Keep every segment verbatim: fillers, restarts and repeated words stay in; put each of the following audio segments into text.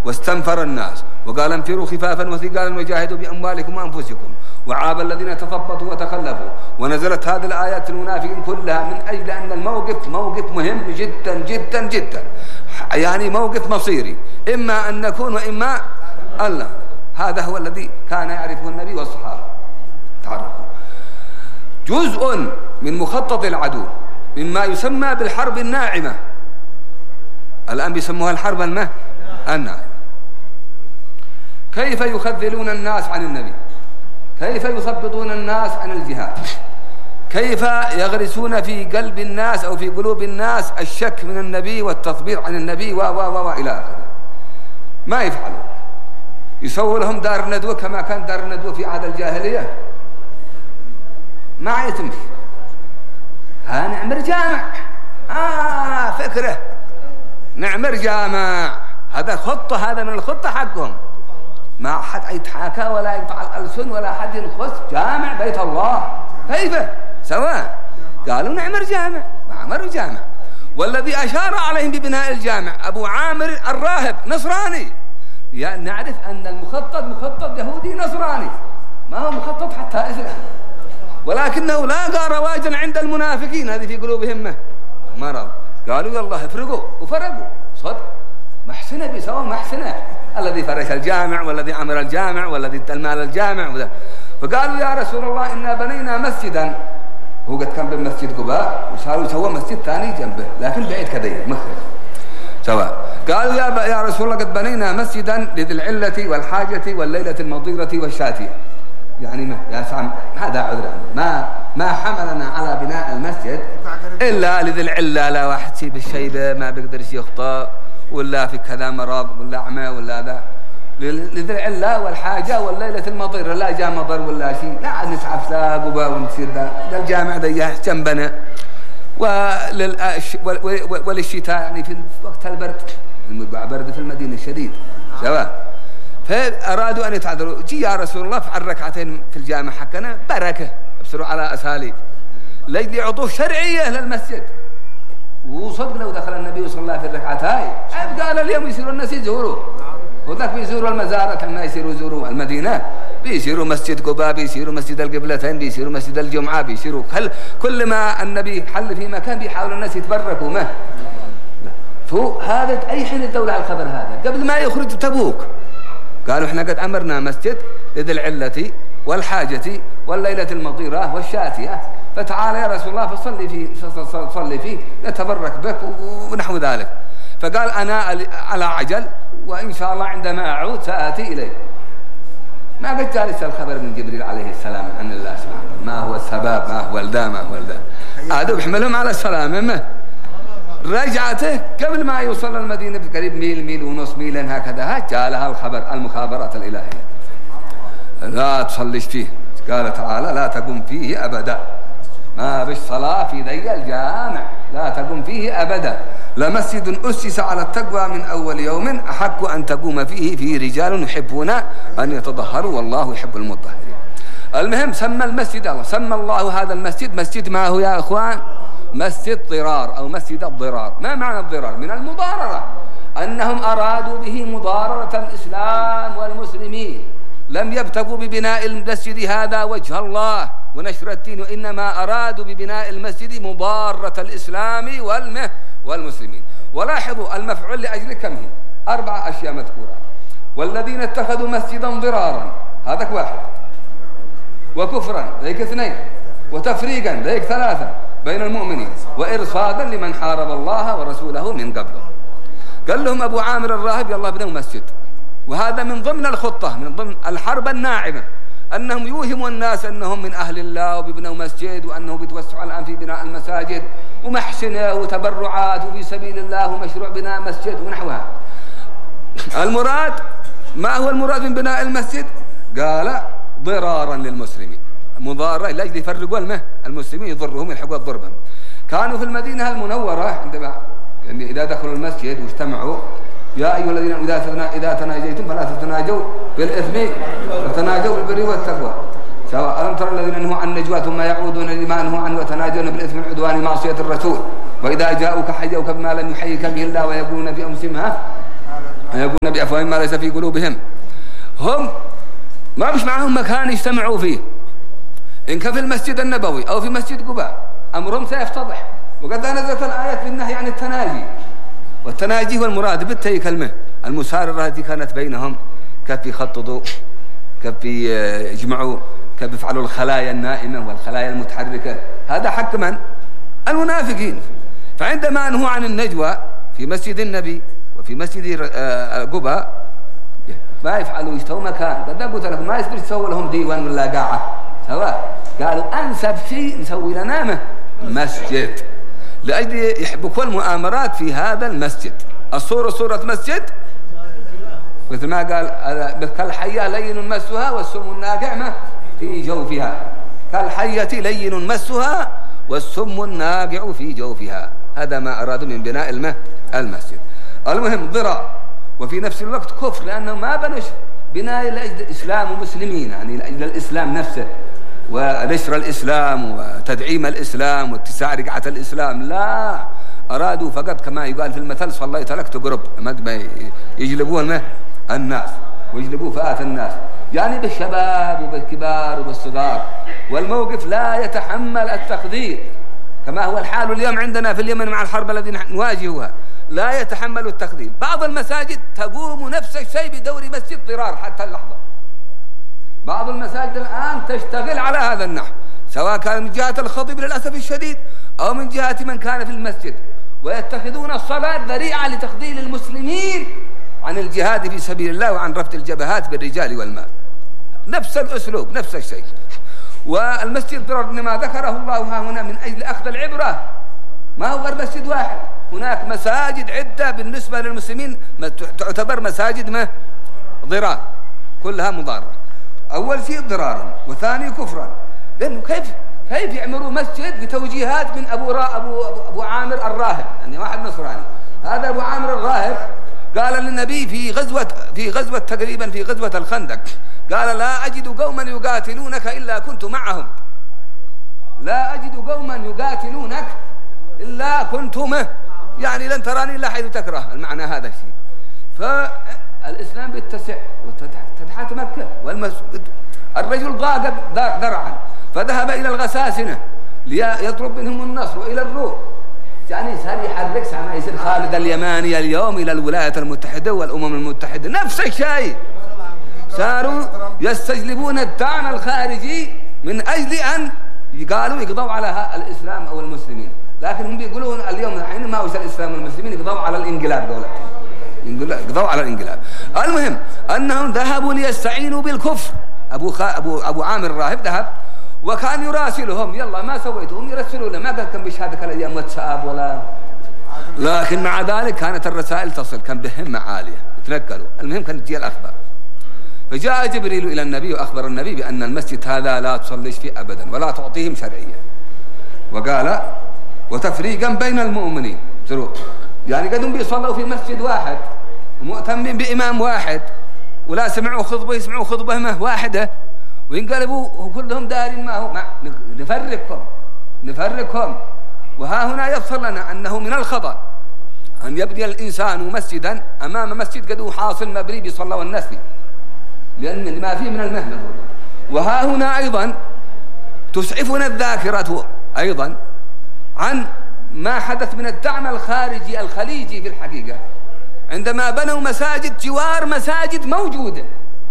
واستنفر الناس وقال انفروا خفافا وثقالا وجاهدوا بأموالكم وأنفسكم وعاب الذين تثبطوا وتخلفوا. ونزلت هذه الآيات المنافقين كلها من أجل أن الموقف موقف مهم جدا جدا جدا، يعني موقف مصيري، إما أن نكون وإما الله. هذا هو الذي كان يعرفه النبي والصحابة. تعرفوا جزء من مخطط العدو مما يسمى بالحرب الناعمة، الآن بيسموها الحرب المه الناعمة. كيف يخذلون الناس عن النبي، كيف يثبطون الناس عن الجهاد، كيف يغرسون في قلب الناس أو في قلوب الناس الشك من النبي والتثبيط عن النبي و و و إلى آخره. ما يفعلون، يسووا لهم دار ندوة كما كان دار ندوة في عهد الجاهلية، ما يتم. ها نعمر جامع، آه فكرة نعمر جامع، هذا خطة، هذا من الخطة حقهم. ما حد يتحاكى ولا يقطع الألسن ولا حد ينخص جامع بيت الله، كيف سواء قالوا نعمر جامع، ما عمروا جامع. والذي أشار عليهم ببناء الجامع أبو عامر الراهب نصراني، يعني نعرف أن المخطط مخطط يهودي نصراني، ما هو مخطط حتى إسلام، ولكنه لاقى رواجا عند المنافقين، هذه في قلوبهم مرض. قالوا يلا افرقوا، وفرقوا صدق، محسنة بيسووا محسنة، الذي فرش الجامع والذي عمر الجامع والذي المال الجامع وذا. فقالوا يا رسول الله إنا بنينا مسجدا، هو قد كان بمسجد قباء وصاروا يسووا مسجد ثاني جنبه لكن بعيد كذا مخرج سواء. قالوا يا يا رسول الله قد بنينا مسجدا لذي العلة والحاجة والليلة المضيرة والشاتية، يعني ما يا سام هذا عذر، ما ما حملنا على بناء المسجد إلا لذي العلة، لا واحد سيب الشيبة ما بيقدرش يخطأ، ولا في كذا مرض ولا عمى ولا ذا، لذي العلة والحاجة والليلة المضيرة، لا جاء مضر ولا شيء، لا نتعب ساقبا ونصير ذا الجامع ذا جنبنا. وللشتاء يعني في وقت البرد، البرد في المدينة الشديد سواء، فأرادوا أن يتعذروا. جي يا رسول الله فعل ركعتين في الجامع حقنا بركة، ابصروا على أساليب لجل عطوف شرعية للمسجد. وصدق لو دخل النبي صلى الله عليه وسلم في الركعتين قال اليوم يصيروا الناس يزوروا، وذاك بيزوروا المزارة ما يصيروا يزوروا المدينة، بيصيروا مسجد قباء، بيصيروا مسجد القبلتين، بيصيروا مسجد الجمعة، بيصيروا كل ما النبي حل في مكان بيحاول الناس يتبركوا ما. فهذا أي حين الدولة على الخبر هذا قبل ما يخرج تبوك، قالوا احنا قد أمرنا مسجد لذي العلة والحاجة والليلة المضيرة والشاتية، فتعال يا رسول الله فصلي فيه فصلي فيه نتبرك بك ونحو ذلك. فقال أنا على عجل وإن شاء الله عندما أعود سآتي إليه. ما قد جالس الخبر من جبريل عليه السلام عن الله سبحانه، ما هو السبب ما هو الدا ما هو الدا، هذا بيحملهم على السلام. ما رجعته قبل ما يوصل المدينة بقريب ميل ميل ونص ميلين هكذا، جاء الخبر المخابرات الإلهية لا تصليش فيه، قال تعالى لا تقم فيه أبدا، ما بش صلاة في ذي الجامع، لا تقم فيه أبدا، لمسجد أسس على التقوى من أول يوم أحق أن تقوم فيه فيه رجال يحبون أن يتطهروا والله يحب المطهرين. المهم سمى المسجد الله، سمى الله هذا المسجد مسجد ما هو يا أخوان؟ مسجد ضرار أو مسجد الضرار. ما معنى الضرار؟ من المضاررة، أنهم أرادوا به مضاررة الإسلام والمسلمين، لم يبتغوا ببناء المسجد هذا وجه الله ونشر الدين، وإنما أرادوا ببناء المسجد مضارة الإسلام والمسلمين. ولاحظوا المفعول لأجل كم هي؟ أربع أشياء مذكورة. والذين اتخذوا مسجدا ضرارا هذاك واحد، وكفرا ذيك اثنين، وتفريقا ذيك ثلاثة بين المؤمنين، وإرصادا لمن حارب الله ورسوله من قبله. قال لهم أبو عامر الراهب يلا بنوا مسجد، وهذا من ضمن الخطة من ضمن الحرب الناعمة، أنهم يوهموا الناس أنهم من أهل الله وبيبنوا مسجد، وأنه بيتوسعوا الآن في بناء المساجد ومحسنة وتبرعات وفي سبيل الله ومشروع بناء مسجد ونحوها. المراد ما هو المراد من بناء المسجد؟ قال ضرارا للمسلمين، مضارة لأجل يفرقوا المسلمين يضرهم يلحقوا ضربهم. كانوا في المدينة المنورة عندما يعني إذا دخلوا المسجد واجتمعوا يا أيها الذين إذا إذا تناجيتم فلا تتناجوا بالإثم وتناجوا بالبر والتقوى، سواء ألم ترى الذين نهوا عن النجوى ثم يعودون لما نهوا عنه وتناجون بالإثم والعدوان معصية الرسول، وإذا جاءوك حيوك بما لم يحيك به الله ويقولون في أنفسهم أن يقولون بأفواههم ما ليس في قلوبهم. هم ما مش معهم مكان يجتمعوا فيه، إن كان في المسجد النبوي أو في مسجد قباء أمرهم سيفتضح. وقد نزلت الآيات بالنهي عن التناجي، والتناجي هو المراد بالتي كلمة المساررة التي كانت بينهم، كيف يخططوا، كيف يجمعوا، كيف يفعلوا الخلايا النائمة والخلايا المتحركة. هذا حق من؟ المنافقين. فعندما نهوا عن النجوى في مسجد النبي وفي مسجد قباء ما يفعلوا، يشتروا مكان. قد قلت لكم ما يصير تسوي لهم ديوان ولا قاعة سواء، قالوا أنسب شيء نسوي لنا مسجد، لأجل يحبكوا المؤامرات في هذا المسجد. الصورة صورة مسجد، مثل ما قال كالحية لين مسها والسم الناقع في جوفها. كالحية لين مسها والسم الناقع في جوفها. هذا ما أرادوا من بناء المسجد. المهم ضرار وفي نفس الوقت كفر، لأنه ما بنوش بناء لأجل الإسلام ومسلمين، يعني لأجل الإسلام نفسه ونشر الإسلام وتدعيم الإسلام واتساع رقعة الإسلام. لا، أرادوا فقط كما يقال في المثل صليت لك تقرب، ما يجلبون الناس ويجلبوا فئات الناس، يعني بالشباب وبالكبار وبالصغار. والموقف لا يتحمل التقدير كما هو الحال اليوم عندنا في اليمن مع الحرب التي نواجهها، لا يتحمل التقدير. بعض المساجد تقوم نفس الشيء بدور مسجد ضرار حتى اللحظة. بعض المساجد الآن تشتغل على هذا النحو، سواء كان من جهة الخطيب للأسف الشديد أو من جهة من كان في المسجد، ويتخذون الصلاة ذريعة لتخذيل المسلمين عن الجهاد في سبيل الله وعن رفض الجبهات بالرجال والمال. نفس الأسلوب نفس الشيء. والمسجد ضرر إنما ذكره الله ها هنا من أجل أخذ العبرة، ما هو غير مسجد واحد، هناك مساجد عدة بالنسبة للمسلمين تعتبر مساجد ما ضرار، كلها مضارة. أول شيء ضرارا، وثاني كفرا، لأنه كيف كيف يعمروا مسجد بتوجيهات من أبو را أبو أبو عامر الراهب، يعني واحد نصراني. هذا أبو عامر الراهب قال للنبي في غزوة في غزوة تقريبا في غزوة الخندق، قال لا أجد قوما يقاتلونك إلا كنت معهم، لا أجد قوما يقاتلونك إلا كنت معه، يعني لن تراني إلا حيث تكره، المعنى هذا الشيء. فالإسلام بيتسع وتتحت مكة، والرجل ضاق ذرعا فذهب إلى الغساسنة ليطلب منهم النصر، وإلى الروم، يعني صار يحرك سما يصير خالد اليماني اليوم إلى الولايات المتحدة والأمم المتحدة، نفس الشيء. صاروا يستجلبون الدعم الخارجي من أجل أن قالوا يقضوا على الإسلام أو المسلمين، لكن هم بيقولون اليوم حين ما وصل الإسلام والمسلمين يقضوا على الإنقلاب دولة، يقضوا على الإنقلاب. المهم أنهم ذهبوا ليستعينوا بالكفر. أبو خ... أبو أبو عامر الراهب ذهب وكان يراسلهم، يلا ما سويتهم يرسلوا له، ما قال كان بشهادة الأيام واتساب ولا، لكن مع ذلك كانت الرسائل تصل، كان بهمة عالية يتنقلوا. المهم كانت تجي الأخبار. فجاء جبريل إلى النبي وأخبر النبي بأن المسجد هذا لا تصليش فيه أبدا ولا تعطيهم شرعية، وقال وتفريقا بين المؤمنين، يعني قدهم بيصلوا في مسجد واحد ومؤتمين بإمام واحد، ولا سمعوا خطبة يسمعوا خطبة واحدة، وينقلبوا وكلهم دارين ما هو، نفرقكم نفرقكم. وها هنا يفصل لنا أنه من الخطأ أن يبني الإنسان مسجدا أمام مسجد قد حاصل مبري بيصلوا الناس فيه، لأن ما فيه من المهنة. وها هنا أيضا تسعفنا الذاكرة أيضا عن ما حدث من الدعم الخارجي الخليجي في الحقيقة، عندما بنوا مساجد جوار مساجد موجودة.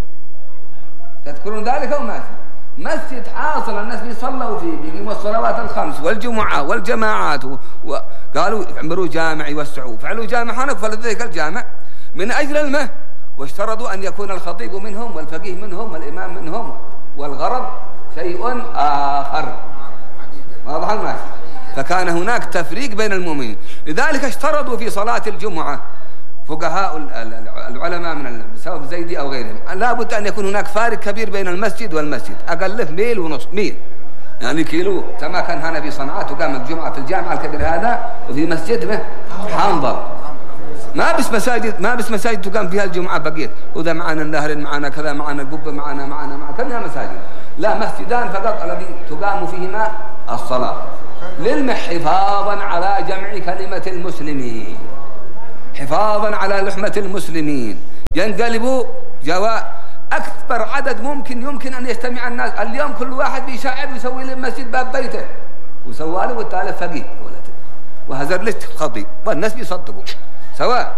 تذكرون ذلك أو ما؟ مسجد حاصل الناس بيصلوا فيه، بيقيموا الصلوات الخمس والجمعة والجماعات، وقالوا اعمروا جامع يوسعوا، فعلوا جامع هناك فلذلك الجامع من أجل المه، واشترطوا أن يكون الخطيب منهم والفقيه منهم والإمام منهم، والغرض شيء آخر. واضح الماشي؟ فكان هناك تفريق بين المؤمنين، لذلك اشترطوا في صلاة الجمعة فقهاء العلماء من سواء زيدي أو غيرهم لا بد أن يكون هناك فارق كبير بين المسجد والمسجد، أقله ميل ونص، ميل يعني كيلو، كما كان هنا في صنعاء تقام الجمعة في الجامع الكبير هذا، وفي مسجد حنظل، ما بس مساجد ما بس مساجد تقام فيها الجمعة بقيت، وذا معنا النهر معنا كذا معنا قبة معنا معنا معنا كلها مساجد، لا مسجدان فقط الذي تقام فيهما الصلاة للحفاظا على جمع كلمة المسلمين، حفاظا على لحمة المسلمين ينقلبوا جواء أكبر عدد ممكن يمكن أن يجتمع الناس. اليوم كل واحد بيشعب ويسوي له مسجد باب بيته وسواله والتالي فقيه وهزر له خطيب والناس بيصدقوا سواء.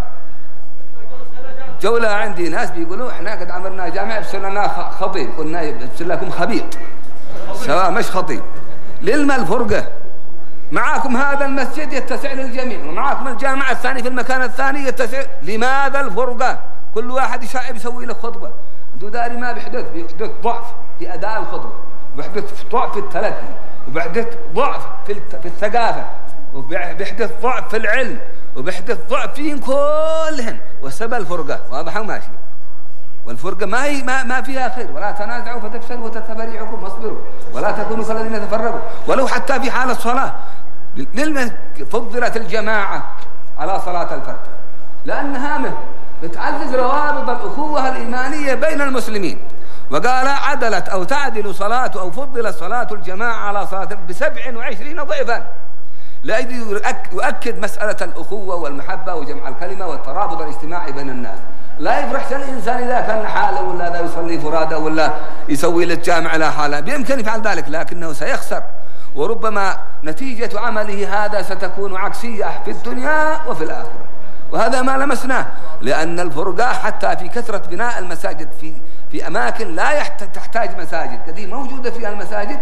جولة عندي ناس بيقولوا احنا قد عمرنا جامع بصير لنا خطيب، قلنا بصير لكم خبيط سواء مش خطيب. للما الفرقة؟ معاكم هذا المسجد يتسع للجميع ومعاكم الجامع الثاني في المكان الثاني يتسع. لماذا الفرقة؟ كل واحد يشعب يسوي له خطبة. انتو داري ما بيحدث بيحدث ضعف في أداء الخطبة، وبيحدث ضعف في التلقي، وبيحدث ضعف في في الثقافة، وبيحدث ضعف في العلم، وبيحدث ضعف فيهم كلهن، وسبب الفرقة. واضح وماشي. والفرقة ما هي ما, ما فيها خير. ولا تنازعوا فتفشلوا وتذهب ريحكم واصبروا ولا تكونوا كالذين تفرقوا. ولو حتى في حال الصلاة لما فضلت الجماعة على صلاة الفرد لأنها من بتعزز روابط الأخوة الإيمانية بين المسلمين. وقال عدلت أو تعدل صلاة أو فضلت صلاة الجماعة على صلاة بسبع وعشرين ضعفا. لا يؤكد مسألة الأخوة والمحبة وجمع الكلمة والترابط الاجتماعي بين الناس. لا يفرح الإنسان إذا كان حاله ولا لا يصلي فرادة ولا يسوي للجامع لا حاله، بإمكانه يفعل ذلك لكنه سيخسر، وربما نتيجة عمله هذا ستكون عكسية في الدنيا وفي الآخرة. وهذا ما لمسناه، لأن الفرقة حتى في كثرة بناء المساجد في في أماكن لا تحتاج مساجد كذي موجودة فيها المساجد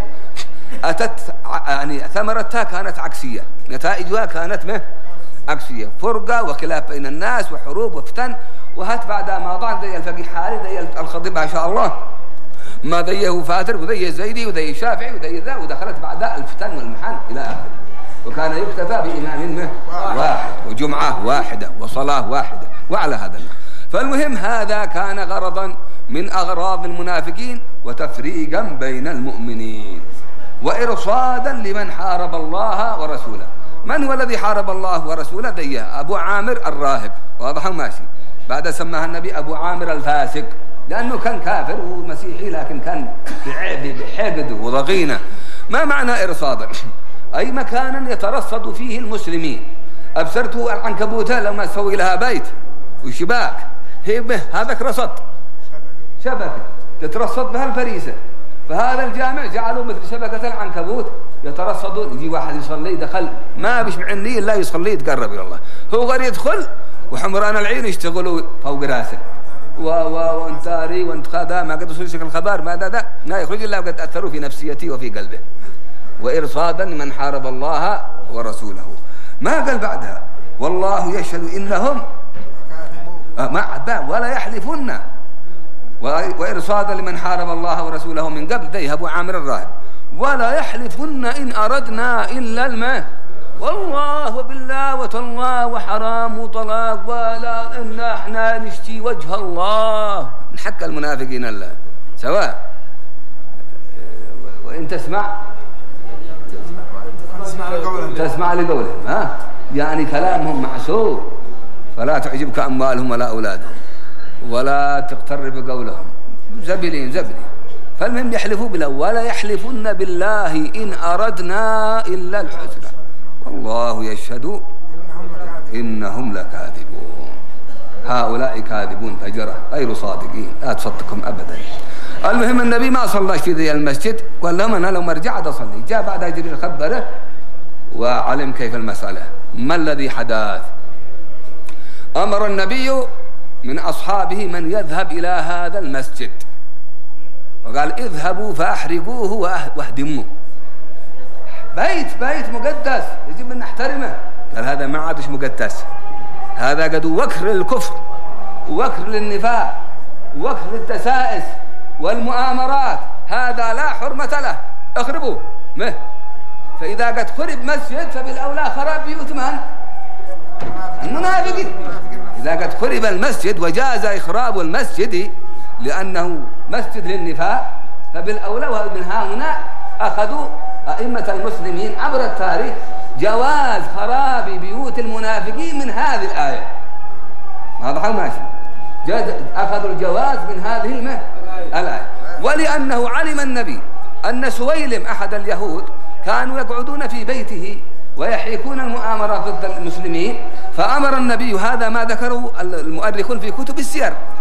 أتت يعني ثمرتها كانت عكسية، نتائجها كانت ما عكسية، فرقة وخلاف بين الناس وحروب وفتن. وهات بعد ما ضاع ذي الفقيه حالي ذي الخطيب ما شاء الله ما ذيه فاتر وذي الزيدي وذي الشافعي وذي ذا، ودخلت بعد الفتن والمحن إلى آخره. وكان يكتفى بإمام واحد وجمعة واحدة وصلاة واحدة وعلى هذا الله. فالمهم هذا كان غرضا من أغراض المنافقين وتفريقا بين المؤمنين وإرصادا لمن حارب الله ورسوله. من هو الذي حارب الله ورسوله؟ ديه أبو عامر الراهب. واضح وماشي. بعد سماها النبي أبو عامر الفاسق لأنه كان كافر ومسيحي لكن كان بحقد وضغينة. ما معنى إرصادا؟ أي مكانا يترصد فيه المسلمين. أبصرته العنكبوتة لما تسوي لها بيت وشباك هي به هذاك رصد شبكة تترصد بها الفريسة. فهذا الجامع جعلوا مثل شبكة العنكبوت يترصدون. يجي واحد يصلي دخل ما بيش معني إلا يصلي يتقرب إلى الله، هو غير يدخل وحمران العين يشتغلوا فوق راسه و و وانت ري وانت خذا ما قد وصل شكل الخبر ما ده ما يخرج إلا وقد أثروا في نفسيته وفي قلبه. وإرصادا من حارب الله ورسوله. ما قال بعدها والله يشهد إنهم ما ولا يحلفن. وإرصادا لمن حارب الله ورسوله من قبل ذي أبو عامر الراهب. ولا يحلفن إن أردنا إلا الماء والله وبالله وتالله وحرام وطلاق ولا إن احنا نشتي وجه الله. من حق المنافقين الله سواء. وإن تسمع تسمع لقولهم ها يعني كلامهم معسور. فلا تعجبك أموالهم ولا أولادهم ولا تقتر بقولهم زبلين زبلين. فالمهم يحلفوا بالله ولا يحلفن بالله إن أردنا إلا الحسنى والله يشهد إنهم لكاذبون. هؤلاء كاذبون فجرة غير صادقين لا تصدقهم أبدا. المهم النبي ما صلى في ذي المسجد قال لهم أنا لو مرجع أصلي. جاء بعد جرير خبره وعلم كيف المسألة. ما الذي حدث؟ أمر النبي من أصحابه من يذهب إلى هذا المسجد وقال اذهبوا فأحرقوه واهدموه. بيت بيت مقدس يجب أن نحترمه. قال هذا ما عادش مقدس، هذا قد وكر للكفر ووكر للنفاق ووكر للدسائس والمؤامرات. هذا لا حرمة له، اخربوه. مه فإذا قد خرب مسجد فبالأولى خراب بيوت من؟ المنافقين. إذا قد خرب المسجد وجاز إخراب المسجد لأنه مسجد للنفاق فبالأولى. ومن هنا أخذوا أئمة المسلمين عبر التاريخ جواز خراب بيوت المنافقين من هذه الآية. واضح ماشي. أخذوا الجواز من هذه الآية. ولأنه علم النبي أن سويلم أحد اليهود كانوا يقعدون في بيته ويحيكون المؤامرات ضد المسلمين. فأمر النبي، هذا ما ذكره المؤرخون في كتب السير،